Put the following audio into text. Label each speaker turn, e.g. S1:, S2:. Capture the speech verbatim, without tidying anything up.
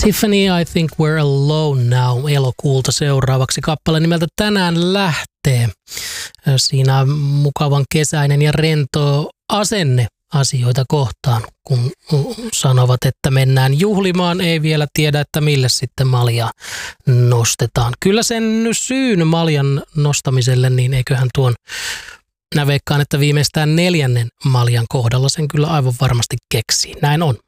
S1: Tiffany, I think we're alone now. Elokuulta seuraavaksi kappale nimeltä Tänään lähtee. Siinä on mukavan kesäinen ja rento asenne asioita kohtaan, kun sanovat, että mennään juhlimaan, ei vielä tiedä, että mille sitten maljaa nostetaan. Kyllä sen syyn maljan nostamiselle, niin eiköhän tuon, minä veikkaan, että viimeistään neljännen maljan kohdalla sen kyllä aivan varmasti keksii. Näin on.